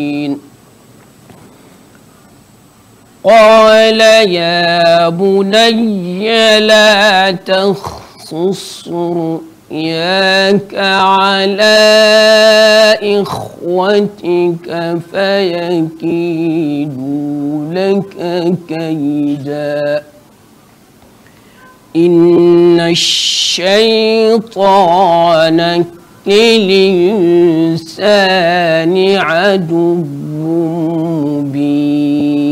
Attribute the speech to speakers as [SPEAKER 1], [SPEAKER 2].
[SPEAKER 1] قال يا بني لا تقصص رؤياك على إخوتك فيكيدوا لك كيدا إن الشيطان للإنسان عدو مبين.